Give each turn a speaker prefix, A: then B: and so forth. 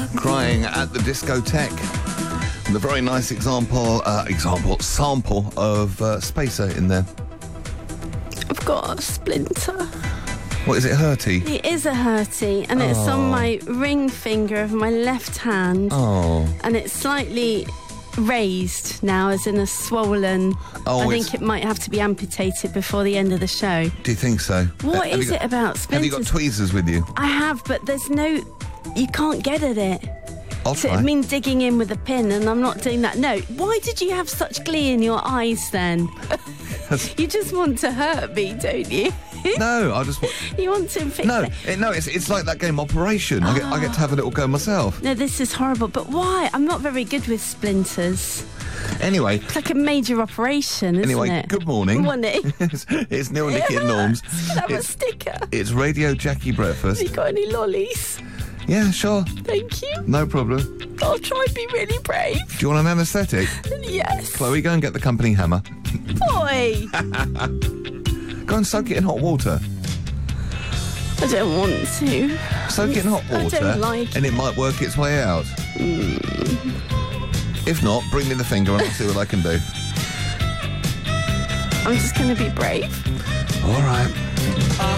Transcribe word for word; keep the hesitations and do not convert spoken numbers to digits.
A: Crying at the Discotheque. And a very nice example, uh, example, sample of uh, Spacer in there.
B: I've got a splinter.
A: What is it, hurty?
B: It is a hurty, and it's
A: Oh.
B: on my ring finger of my left hand.
A: Oh.
B: And it's slightly raised now, as in a swollen.
A: Oh,
B: I
A: it's-
B: think it might have to be amputated before the end of the show.
A: Do you think so?
B: What
A: Uh, have
B: is
A: you got-
B: it about
A: Have
B: splinters?
A: you got tweezers with you?
B: I have, but there's no... You can't get at it.
A: I'll
B: So
A: try.
B: it means digging in with a pin, and I'm not doing that. No, why did you have such glee in your eyes then? You just want to hurt me, don't you?
A: No, I just... wa-
B: You want to fix
A: No,
B: it.
A: it, no, it's it's like that game Operation. I get I get to have a little go myself.
B: No, this is horrible. But why? I'm not very good with splinters.
A: Anyway,
B: It's like a major operation, isn't
A: anyway,
B: it?
A: good morning.
B: Morning.
A: it's, it's Neil, Nicky and Norms.
B: Can I have a
A: It's,
B: sticker?
A: it's Radio Jackie Breakfast.
B: Have you got any lollies?
A: Yeah, sure.
B: Thank you.
A: No problem.
B: I'll try and be really brave.
A: Do you want an anaesthetic?
B: Yes.
A: Chloe, go and get the company hammer.
B: Boy.
A: Go and soak it in hot water.
B: I don't want to.
A: Soak it in hot
B: I
A: water,
B: don't like
A: and it might work its way out. If not, bring me the finger and I'll see what I can do.
B: I'm just going to be brave.
A: All right.